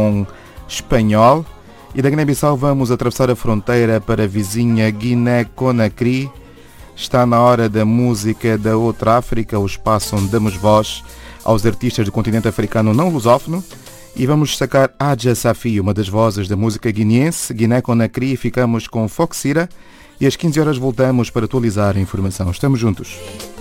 com espanhol. E da Guiné-Bissau vamos atravessar a fronteira para a vizinha Guiné-Conakry. Está na hora da música da outra África, o espaço onde damos voz aos artistas do continente africano não lusófono. E vamos destacar Adja Safi, uma das vozes da música guineense, Guiné-Conakry. Ficamos com Foxira e às 15 horas voltamos para atualizar a informação. Estamos juntos.